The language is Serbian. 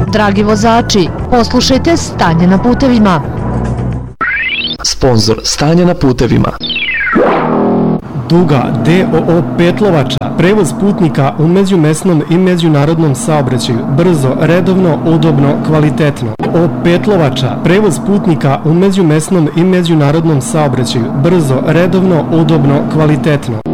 Dragi vozači, poslušajte stanje na putevima. Sponzor stanja na putevima. Duga DOO Petlovača, prevoz putnika u međumesnom i međunarodnom saobraćaju, brzo, redovno, udobno, kvalitetno. O Petlovača, prevoz putnika u međumesnom i međunarodnom saobraćaju, brzo, redovno, udobno, kvalitetno.